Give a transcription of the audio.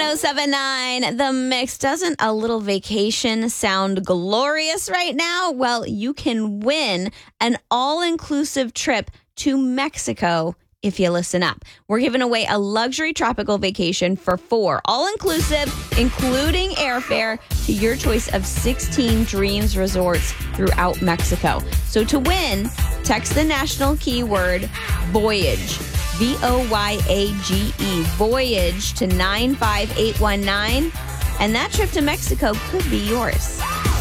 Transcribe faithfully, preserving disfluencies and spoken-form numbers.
oh seven nine, The Mix. Doesn't a little vacation sound glorious right now? Well, you can win an all-inclusive trip to Mexico if you listen up. We're giving away a luxury tropical vacation for four, all-inclusive, including airfare, to your choice of sixteen Dreams resorts throughout Mexico. So to win, text the national keyword Voyage, V O Y A G E, Voyage to nine five eight one nine, and that trip to Mexico could be yours.